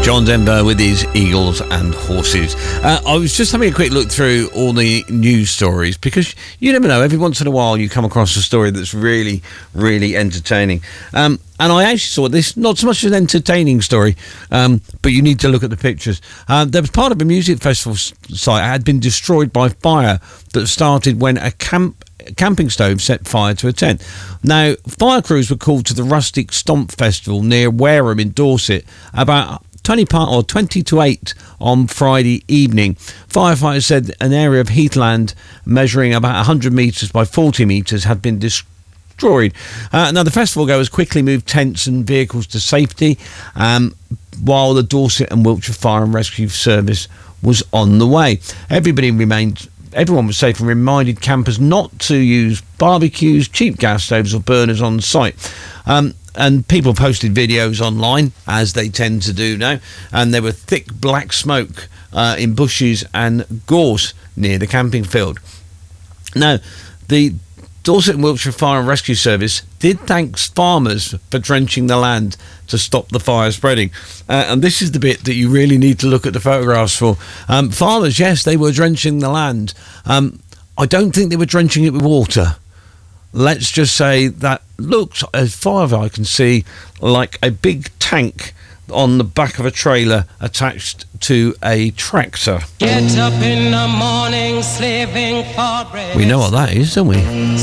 John Denver with his Eagles and Horses. I was just having a quick look through all the news stories, because you never know, every once in a while you come across a story that's really, really entertaining. And I actually saw this, not so much an entertaining story, but you need to look at the pictures. There was part of a music festival site had been destroyed by fire that started when a camping stove set fire to a tent. Now, fire crews were called to the Rustic Stomp Festival near Wareham in Dorset about 20 to 8 on Friday evening. Firefighters said an area of heathland measuring about 100 metres by 40 metres had been destroyed. Now, the festival goers quickly moved tents and vehicles to safety, while the Dorset and Wiltshire Fire and Rescue Service was on the way. Everyone was safe and reminded campers not to use barbecues, cheap gas stoves or burners on site. And people posted videos online, as they tend to do now, and there were thick black smoke in bushes and gorse near the camping field. Now, the Dorset and Wiltshire Fire and Rescue Service did thank farmers for drenching the land to stop the fire spreading. And this is the bit that you really need to look at the photographs for. Farmers, yes, they were drenching the land. I don't think they were drenching it with water. Let's just say that looks, as far as I can see, like a big tank on the back of a trailer attached to a tractor. Get up in the morning, slaving for bread. We know what that is, don't we?